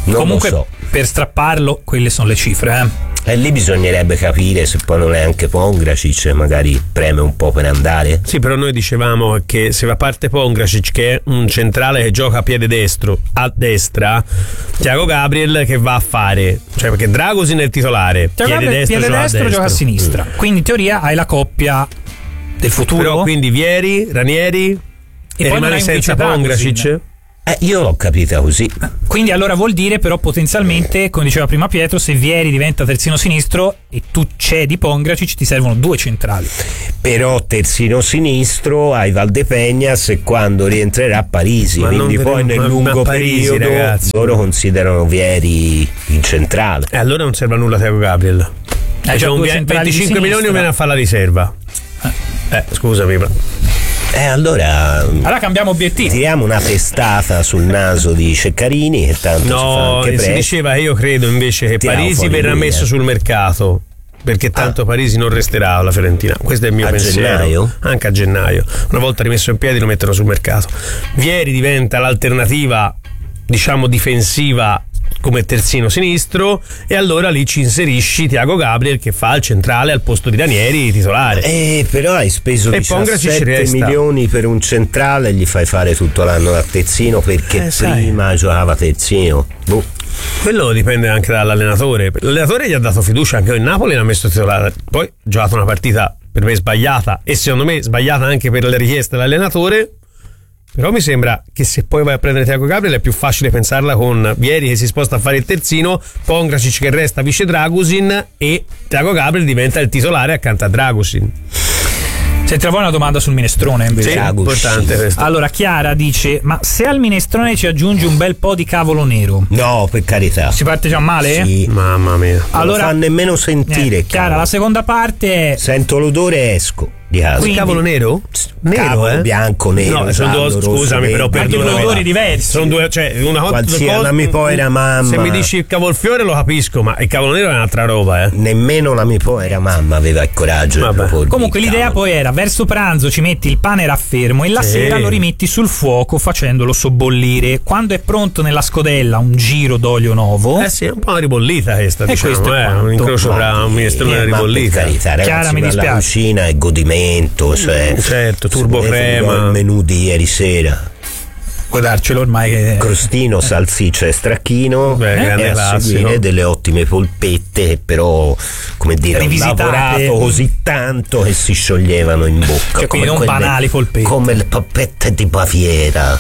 Non Comunque, lo so. per strapparlo, quelle sono le cifre, eh. E lì bisognerebbe capire se poi non è anche Pongracic, magari preme un po' per andare. Sì, però noi dicevamo che se va a parte Pongracic, che è un centrale che gioca a piede destro, a destra, Thiago Gabriel che va a fare? Cioè, perché Dragosin è il titolare, Thiago piede Gabriel, destro, piede gioca, destro a gioca a destro. sinistra. Mm. Quindi in teoria hai la coppia del futuro. Però quindi Vieri, Ranieri e, E poi non rimane hai un senza vice Pongracic? Dragosin. Eh, io l'ho capita così. Quindi allora vuol dire però potenzialmente, come diceva prima Pietro, se Vieri diventa terzino sinistro e tu cedi Pongracic, ti servono due centrali. Però terzino sinistro hai Valdepeñas e quando rientrerà Parisi, Ma quindi non poi vedremo- nel ma- lungo ma Parisi, periodo ragazzi. loro considerano Vieri in centrale. E allora non serve a nulla Thiago Gabriel. Hai Eh, già c'è un due vie- centrali di venticinque milioni sinistra. viene a fare la riserva. Eh, scusami. ma- E allora Allora cambiamo obiettivo. tiriamo una testata sul naso di Ceccarini che tanto ci fa No, anche si presto. diceva, io credo invece che Tiriamo Parisi fuori verrà lui, messo eh. sul mercato. Perché tanto Parisi non resterà alla Fiorentina. Questo è il mio A pensiero. gennaio? Anche a gennaio. Una volta rimesso in piedi lo mettono sul mercato. Vieri diventa l'alternativa, diciamo, difensiva come terzino sinistro, e allora lì ci inserisci Thiago Gabriel che fa il centrale al posto di Ranieri titolare. Eh, però hai speso E Pongracic diciassette resta. milioni per un centrale e gli fai fare tutto l'anno da terzino perché Eh, sai. prima giocava terzino. Boh. Quello dipende anche dall'allenatore. L'allenatore gli ha dato fiducia, anche il Napoli l'ha messo titolare. Poi ha giocato una partita per me sbagliata, e secondo me sbagliata anche per le richieste dell'allenatore. Però mi sembra che se poi vai a prendere Thiago Gabriel è più facile pensarla con Vieri che si sposta a fare il terzino, Pongracic che resta vice Dragosin e Thiago Gabriel diventa il titolare accanto a Dragosin. Senti, poi una domanda sul minestrone invece. Sì, importante questo. Allora Chiara dice: ma se al minestrone ci aggiungi un bel po' di cavolo nero, No, per carità. si parte già male? Sì. Mamma mia. Allora, non fa nemmeno sentire. eh, Chiara, cavolo. la seconda parte è Sento l'odore e esco di casa. Quindi- Cavolo nero? Nero, Cavolo eh? bianco, nero, No, sono due, giallo, scusami, rosso, però verde, per due due odori diversi. Sono due, cioè una Qualsiasi, cosa- la mia povera mamma. Se mi dici il cavolfiore lo capisco, ma il cavolo nero è un'altra roba, eh. Nemmeno la mia povera mamma aveva il coraggio Vabbè. di propormi Comunque il l'idea cavolo. poi era: verso pranzo ci metti il pane raffermo e la Sì. sera lo rimetti sul fuoco facendolo sobbollire. Quando è pronto nella scodella un giro d'olio nuovo, Eh sì, è un po' una ribollita questa, E diciamo, questo è eh, quanto. un incrocio Ma tra un sì, minestrone e una ma per ribollita. carità, ragazzi, Chiara, mi ma la dispiace. cucina è godimento, cioè Certo, se turbo volete crema. il menù di ieri sera, puoi darcelo ormai che... crostino, salsiccia e stracchino, Beh, grande e a classico. seguire delle ottime polpette che però, come dire, ho Rivisitate. lavorato così tanto che si scioglievano in bocca, Cioè, quindi come non quelle- banali polpette. come le polpette di Baviera.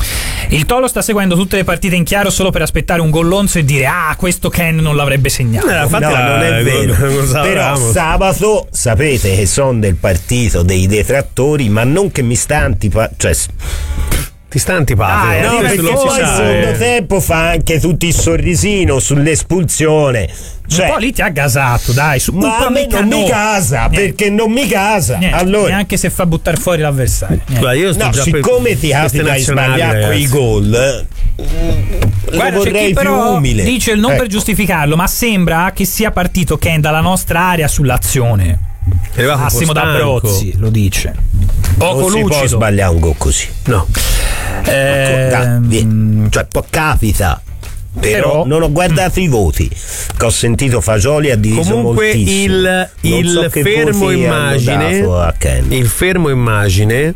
Il Tolo sta seguendo tutte le partite in chiaro solo per aspettare un gollonzo e dire: ah, questo Ken non l'avrebbe segnato. Eh, infatti no, la- non è vero. non- non Però sapevamo. sabato sapete che sono del partito dei detrattori, ma non che mi sta antipa- cioè Ti sta antipatico. Ah, eh, no, arriva perché il poi si il sa, secondo eh. tempo fa anche tutti il sorrisino sull'espulsione. Cioè, un po' lì ti ha gasato, dai, su ma a me non mi casa, Niente. perché non mi casa. Niente, Allora, neanche se fa buttare fuori l'avversario. Niente. Guarda, io sto no, già per- siccome ti queste capita di nazionali, sbagliare ragazzi. quei gol, eh, lo Guarda, c'è vorrei chi più però umile. dice, non per Ecco. giustificarlo, ma sembra che sia partito Ken dalla nostra area sull'azione. È arrivato un po' Massimo stanco. D'Abrozzi lo dice. Poco Non si può lucido. sbagliare un gol così. No. Ehm, Da- vi- cioè, può- capita. Però, Però- non ho guardato i voti, che ho sentito Fagioli ha diviso Comunque moltissimo. il, Non il so che fermo voti hanno immagine dato a Ken. il fermo immagine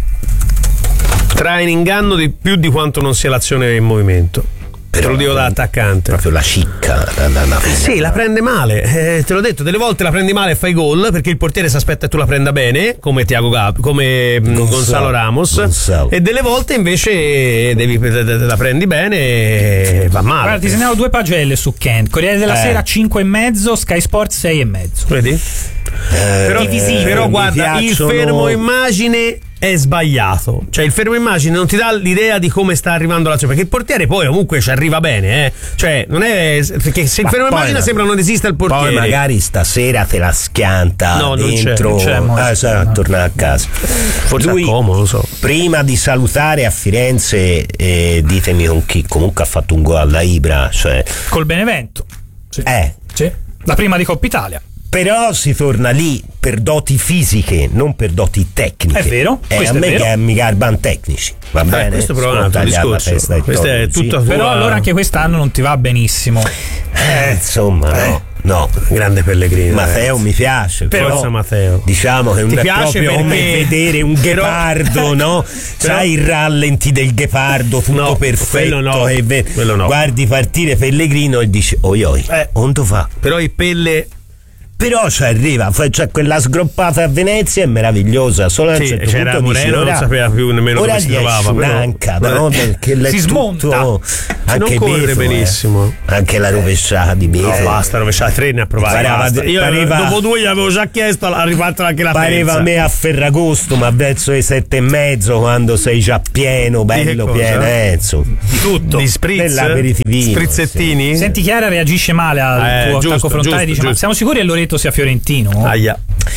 trae in inganno di più di quanto non sia l'azione in movimento. Te lo dico da attaccante. Proprio la cicca la, la, la Sì, la prende male, eh, te l'ho detto, delle volte la prendi male e fai gol perché il portiere si aspetta che tu la prenda bene, come Thiago Gab, come mm, Gonzalo. Gonzalo Ramos, Gonzalo. e delle volte invece devi, la prendi bene e va male. Guarda, ti segnalo due pagelle su Ken. Corriere della Eh. Sera cinque e mezzo, Sky Sport sei e mezzo. Vedi? Eh, Però, Divisivo. però mi guarda, piacciono- il fermo immagine è sbagliato, cioè il fermo immagine non ti dà l'idea di come sta arrivando l'azione, perché il portiere poi comunque ci arriva bene, eh? Cioè non è, perché se il Ma fermo poi immagine no. sembra non esista il portiere. Poi magari stasera te la schianta No, non c'è, dentro, non c'è, mo- ah, sarà a tornare a casa. Forse Lui, a Como, lo so. prima di salutare a Firenze, eh, ditemi con chi comunque ha fatto un gol alla Ibra, cioè, Col Benevento. Sì. eh, Sì. La prima di Coppa Italia. Però si torna lì per doti fisiche, non per doti tecniche. È vero, e questo a è me vero. che mi garbano tecnici, va Eh, bene? questo però è un altro Tagliare la discorso. testa ai Questo è topi, tutto sì. Però tua- allora anche quest'anno non ti va benissimo. Eh, insomma, Eh. no. No, grande Pellegrino. Matteo ragazzi. mi piace, Però, però forza Matteo. diciamo che non Ti è piace proprio come perché- vedere un però- ghepardo, no? Sai il rallenti del ghepardo tutto No, perfetto quello no, e ve- quello no. guardi partire Pellegrino e dici oi oi, Eh. onto fa? Però il Pelle Però ci arriva, fa- cioè quella sgroppata a Venezia è meravigliosa, solo a un Sì, certo c'era punto dici, Moreno, non ora- sapeva più nemmeno ora dove si gli trovava, esce però- un'anca, Vabbè. no? Perché l'è Si smonta. tutto, anche non corre Beto, eh. benissimo. Anche la rovesciata di Beto. No, basta, rovesciare tre ne ha provati. Pareva- basta. Io pareva- dopo due gli avevo già chiesto, ha rifatto anche la Pareva terza. a me a Ferragosto, ma verso le sette e mezzo, quando sei già pieno, bello cosa? pieno, eh, insomma. Di tutto. Di spritz? Dell'aperitivino, Sprizzettini? Senti, Chiara reagisce male al Eh, tuo giusto, attacco frontale, giusto, dice: ma giusto. siamo sicuri che Loreto sia fiorentino? Aia.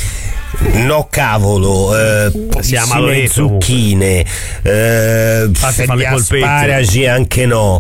No cavolo, eh, Si chiama pochissime Loreto, zucchine, eh, Fate gli fare le polpette. asparagi anche no,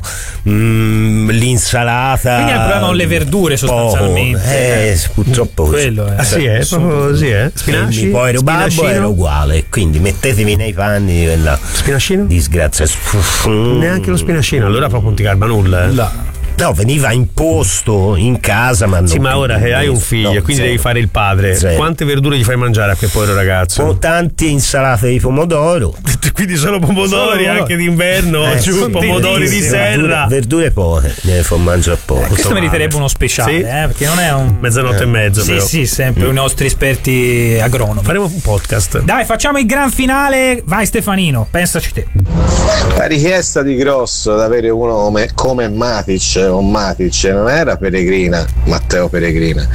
mm, l'insalata. Quindi è il problema con le verdure, sostanzialmente. poco. Eh, purtroppo così. Quello è. Ah sì, è proprio così, eh? Spinaci? Spinaci? Poi Rubabbo Spinacino? era uguale, quindi mettetevi nei panni di quella Spinacino? disgrazia. Neanche lo spinacino, allora proprio non ti garba nulla, eh? No, veniva imposto in casa, ma non Sì, ma ora che hai un figlio no, e quindi zero. devi fare il padre, Zero. quante verdure gli fai mangiare a quel povero ragazzo? Con tante insalate di pomodoro. Quindi solo pomodori Solo- anche d'inverno, Eh, giù, sì, pomodori di bellissimo. serra. Verdure, verdure poche, ne fa mangiare poco. Questo meriterebbe uno speciale, Sì? eh, perché non è un. Mezzanotte e mezzo, Sì, però. sì, sempre i nostri esperti agronomi. Faremo un podcast. Dai, facciamo il gran finale. Vai, Stefanino, pensaci te. La richiesta di Grosso di avere uno come, come Matic o Matic non era Peregrina, Matteo Peregrina,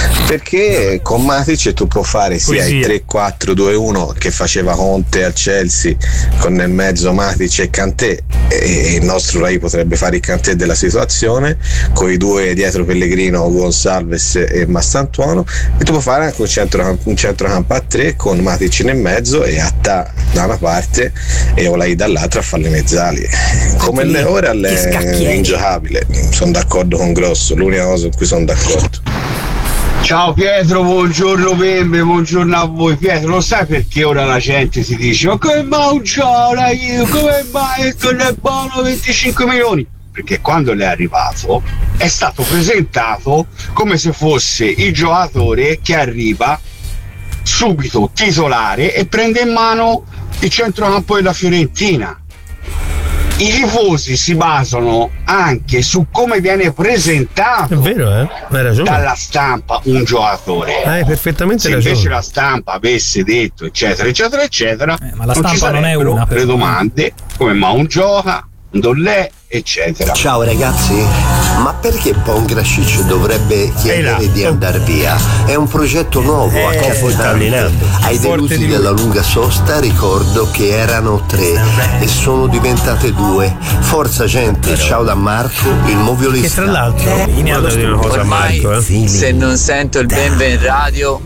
perché con Matic tu puoi fare sia Poesia. il tre quattro due uno che faceva Conte al Chelsea con nel mezzo Matic e Kanté, e il nostro Rai potrebbe fare il Kanté della situazione con i due dietro Pellegrino, Gonçalves e Mastantuono, e tu puoi fare anche un centrocampo, un centrocampo a tre con Matic nel mezzo e Atta da una parte e Olai dall'altra a fare le mezzali. Come le ora è ingiocabile, sono d'accordo con Grosso, l'unica cosa in cui sono d'accordo. Ciao Pietro, buongiorno Pembe, buongiorno a voi. Pietro, lo sai perché ora la gente si dice ma come mai un giorno io, come mai non è buono venticinque milioni? Perché quando l'è arrivato è stato presentato come se fosse il giocatore che arriva subito titolare e prende in mano il centrocampo della Fiorentina. I tifosi si basano anche su come viene presentato È vero, eh? Hai ragione. dalla stampa un giocatore. Hai perfettamente Se ragione. invece la stampa avesse detto eccetera eccetera eccetera, Eh, ma la non ci stampa non è sarebbero una, però. le domande come ma un gioca, Dollè, eccetera. Ciao ragazzi, ma perché Pongracic dovrebbe chiedere di andare via? È un progetto nuovo, Eh, accattivante. Ai delusi della lunga sosta ricordo che erano tre e sono diventate due. Forza gente, ciao da Marco, il moviolista. Che tra l'altro, guarda dire una cosa a Ormai Marco, eh. se non sento il Benve in radio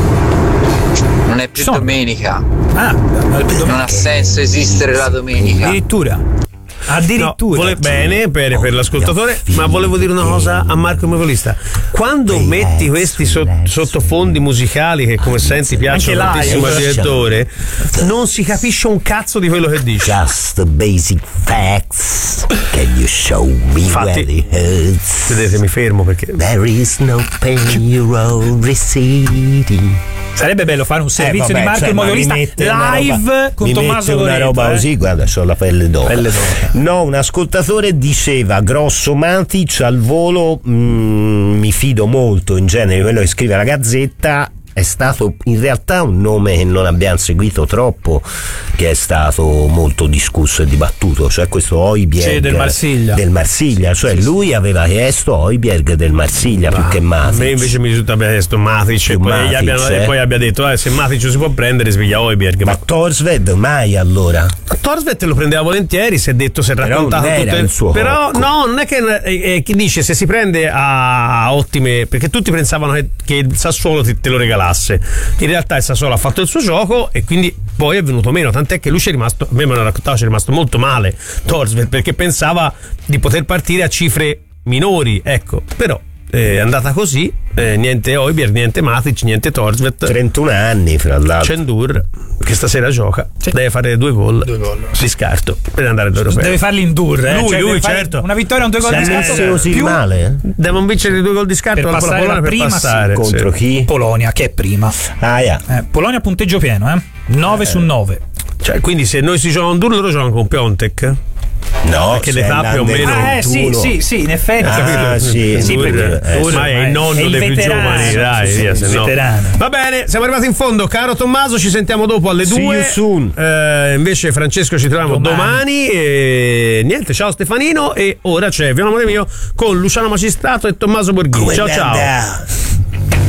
non è più Sono. domenica. Ah, Non ha senso esistere la domenica. addirittura. No, Addirittura. vole- bene per, per l'ascoltatore, ma volevo dire una cosa a Marco Movolista. Quando metti questi so- sottofondi musicali che come senti piacciono Anche tantissimo al live. direttore, non si capisce un cazzo di quello che dice. Just the basic facts. Can you show me Infatti- where it hurts? Vedete, mi fermo perché There is no payroll receding. Sarebbe bello fare un servizio Eh, vabbè, di Marco cioè, il ma motorista mi mette una live roba- con mi Tommaso mette una Loreto, roba eh. così, guarda, c'ho la pelle d'oro. Pelle d'oro. No, un ascoltatore diceva Grosso Matic al volo, mm, mi fido molto in genere di quello che scrive la Gazzetta. È stato in realtà un nome che non abbiamo seguito troppo, che è stato molto discusso e dibattuto, cioè questo Højbjerg Sì, del Marsiglia. del Marsiglia, cioè lui aveva chiesto Højbjerg del Marsiglia più che a Matic. me invece mi risulta abbia chiesto Matic e Più poi, Matic, gli abbiano- eh. e poi abbia detto eh, se Matic si può prendere sveglia Højbjerg. Ma Torsved mai allora? Torsvet lo prendeva volentieri, si è detto, si è Però raccontato non era tutte- il suo però cocco. no, non è che eh, eh, chi dice se si prende a ottime, perché tutti pensavano che, che il Sassuolo te, te lo regalasse. In realtà il Sassuolo ha fatto il suo gioco e quindi poi è venuto meno, tant'è che lui ci è rimasto, a me me lo raccontava, ci è rimasto molto male Torsvet, perché pensava di poter partire a cifre minori, ecco, però è andata così, eh, niente Højbjerg, niente Matic, niente Thorstvedt. trentuno anni fra l'altro. Cendur che stasera gioca, sì. Deve fare due gol, due gol di scarto per andare all'Europeo. Deve farli indurre, eh? Lui, cioè, lui fare certo. Una vittoria e un due gol di scarto. Così più... male. Devono vincere due gol di scarto per passare Polonia, la prima, per passare, sì. Contro sì. chi? Polonia, che è prima. Ah, yeah. eh, Polonia punteggio pieno, eh? nove eh. su nove. Cioè, quindi se noi si gioca un duro, loro giocano con Piontek. No, perché l'età più o meno. Ah, eh, sì, sì, sì, in effetti. Ah, sì, sì, perché eh, ormai è il nonno dei più giovani, dai, sì, via, sì, se no. Va bene, siamo arrivati in fondo, caro Tommaso, ci sentiamo dopo alle due. Eh, invece Francesco ci troviamo domani. domani e niente, ciao Stefanino e ora c'è Viola Amore Mio con Luciano Magistrato e Tommaso Borghini. Ciao ciao.